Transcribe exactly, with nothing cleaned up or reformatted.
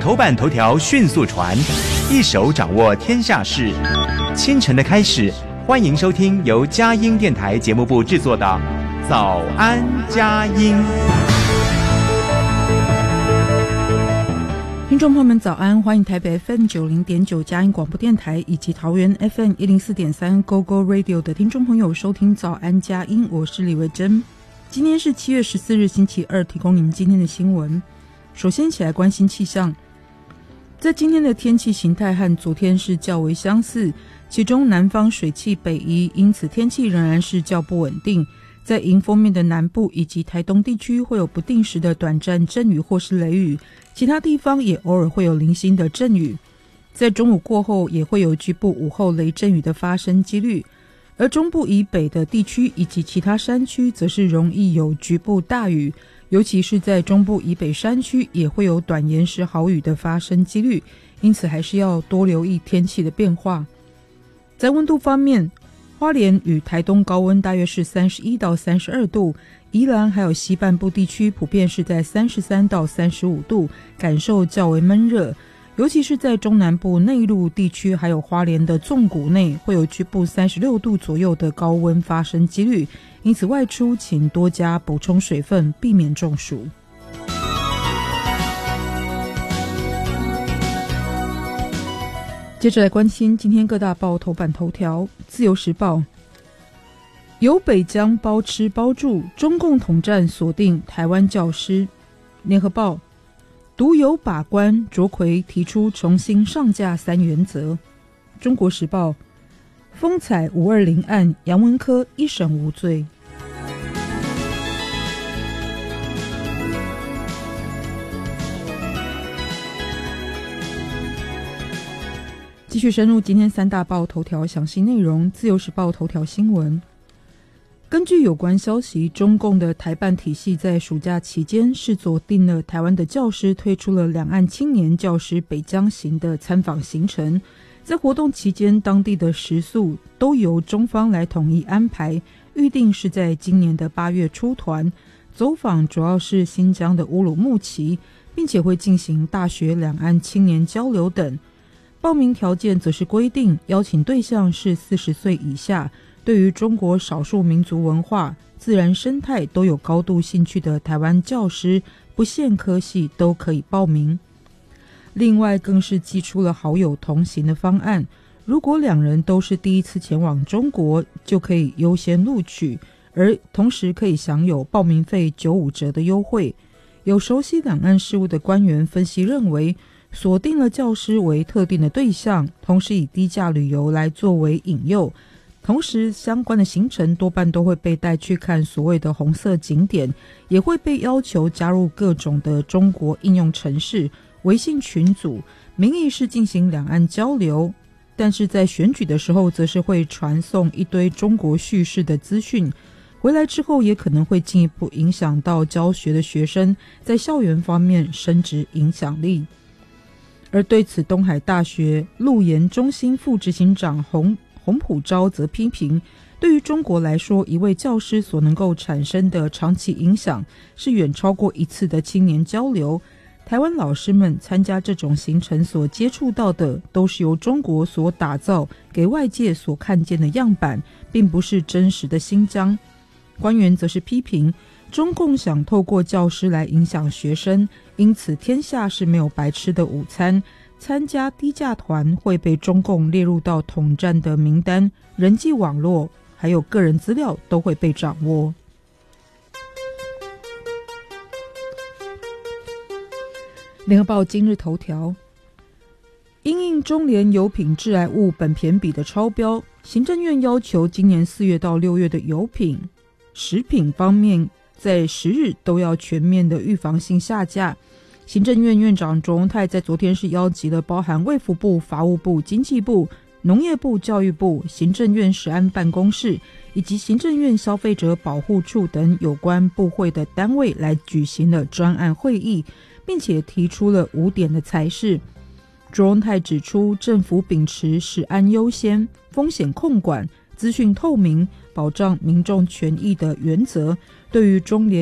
头版头条迅速传，一手掌握天下事。清晨的开始，欢迎收听由佳音电台节目部制作的《早安佳音》。 听众朋友们早安，欢迎台北 F M 九零点九 佳音广播电台以及桃园 F M 一零四点三 Go Go Radio 的听众朋友收听早安佳音，我是李维珍。今天是七月十四日星期二，提供您今天的新闻。首先一起来关心气象。在今天的天气形态和昨天是较为相似，其中南方水汽北移，因此天气仍然是较不稳定。在迎风面的南部以及台东地区会有不定时的短暂阵雨或是雷雨，其他地方也偶尔会有零星的阵雨。在中午过后也会有局部午后雷阵雨的发生几率，而中部以北的地区以及其他山区则是容易有局部大雨，尤其是在中部以北山区也会有短延时豪雨的发生几率，因此还是要多留意天气的变化。在温度方面，花莲与台东高温大约是三十一到三十二度，宜兰还有西半部地区普遍是在三十三到三十五度，感受较为闷热，尤其是在中南部内陆地区还有花莲的纵谷内会有局部三十六度左右的高温发生几率，因此外出请多加补充水分，避免中暑。接着来关心今天各大报头版头条。自由时报，由北疆包吃包住，中共统战锁定台湾教师。联合报，独有把关，卓奎提出重新上架三原则。中国时报，风采五二零案，杨文科一审无罪。继续深入今天三大报头条详细内容。自由时报头条新闻，根据有关消息，中共的台办体系在暑假期间是锁定了台湾的教师，推出了两岸青年教师北疆行的参访行程。在活动期间，当地的食宿都由中方来统一安排，预定是在今年的八月出团，走访主要是新疆的乌鲁木齐，并且会进行大学两岸青年交流等。报名条件则是规定邀请对象是四十岁以下，对于中国少数民族文化、自然生态都有高度兴趣的台湾教师，不限科系都可以报名。另外更是寄出了好友同行的方案，如果两人都是第一次前往中国，就可以优先录取，而同时可以享有报名费九五折的优惠。有熟悉两岸事务的官员分析认为，锁定了教师为特定的对象，同时以低价旅游来作为引诱，同时相关的行程多半都会被带去看所谓的红色景点，也会被要求加入各种的中国应用程式、微信群组，名义是进行两岸交流，但是在选举的时候则是会传送一堆中国叙事的资讯，回来之后也可能会进一步影响到教学的学生在校园方面升值影响力。而对此，东海大学陆研中心副执行长洪洪普昭则批评，对于中国来说，一位教师所能够产生的长期影响是远超过一次的青年交流。台湾老师们参加这种行程所接触到的，都是由中国所打造给外界所看见的样板，并不是真实的新疆。官员则是批评，中共想透过教师来影响学生，因此天下是没有白吃的午餐，参加低价团会被中共列入到统战的名单，人际网络还有个人资料都会被掌握。联合报今日头条，因应中联油品致癌物苯醅比的超标，行政院要求今年四月到六月的油品、食品方面在十日都要全面的预防性下架。行政院院长卓荣泰在昨天是邀集了包含卫福部、法务部、经济部、农业部、教育部、行政院食安办公室以及行政院消费者保护处等有关部会的单位来举行了专案会议，并且提出了五点的裁示。卓荣泰指出，政府秉持食安优先、风险控管、资讯透明、保障民众权益的原则，对于中联